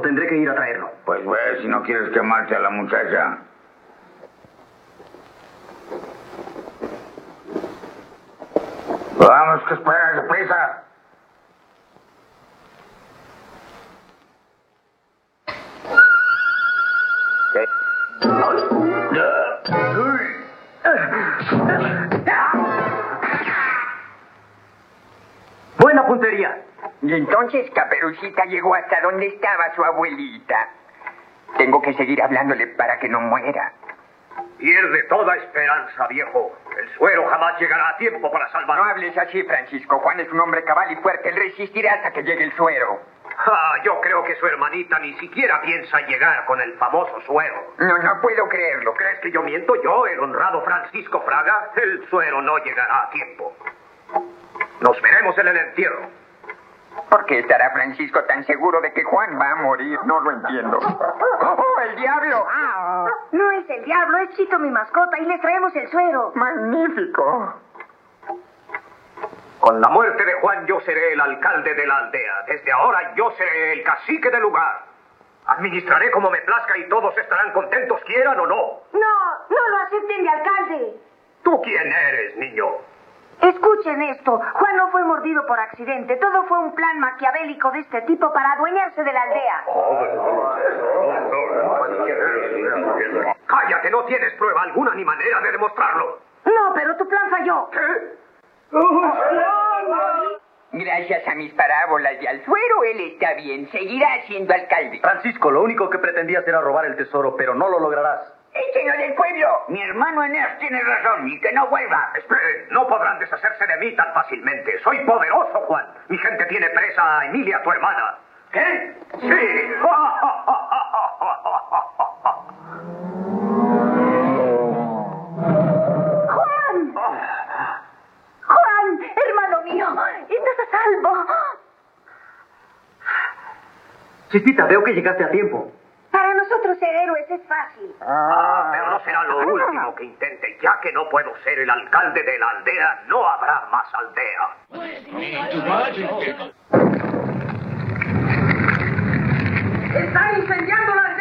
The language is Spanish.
tendré que ir a traerlo. Pues ve si no quieres quemarte a la muchacha. Vamos, que esperas, deprisa. ¡Buena puntería! Y entonces Caperucita llegó hasta donde estaba su abuelita. Tengo que seguir hablándole para que no muera. Pierde toda esperanza, viejo. El suero jamás llegará a tiempo para No salvarlo. hables así, Francisco. Juan es un hombre cabal y fuerte. Él resistirá hasta que llegue el suero. Yo creo que su hermanita ni siquiera piensa llegar con el famoso suero. No puedo creerlo. ¿Crees que yo miento? Yo, el honrado Francisco Fraga, el suero no llegará a tiempo. Nos veremos en el entierro. ¿Por qué estará Francisco tan seguro de que Juan va a morir? No lo entiendo. ¡Oh, el diablo! No es el diablo, es Chito, mi mascota, y les traemos el suero. ¡Magnífico! Con la muerte de Juan yo seré el alcalde de la aldea. Desde ahora yo seré el cacique del lugar. Administraré como me plazca y todos estarán contentos, quieran o no. No lo acepten de alcalde. ¿Tú quién eres, niño? Escuchen esto. Juan no fue mordido por accidente. Todo fue un plan maquiavélico de este tipo para adueñarse de la aldea. Cállate, no tienes prueba alguna ni manera de demostrarlo. No, pero tu plan falló. ¿Qué? Gracias a mis parábolas y al suero, él está bien. Seguirá siendo alcalde. Francisco, lo único que pretendías era robar el tesoro, pero no lo lograrás. ¡Échenlo del pueblo! Mi hermano Eneas tiene razón y que no vuelva. Esperen, no podrán deshacerse de mí tan fácilmente. Soy poderoso, Juan. Mi gente tiene presa a Emilia, tu hermana. ¿Qué? Sí. ¡Juan, hermano mío! ¡Estás a salvo! Chispita, veo que llegaste a tiempo. Para nosotros ser héroes es fácil. Pero no será lo último que intente. Ya que no puedo ser el alcalde de la aldea, no habrá más aldea. ¡Están incendiando la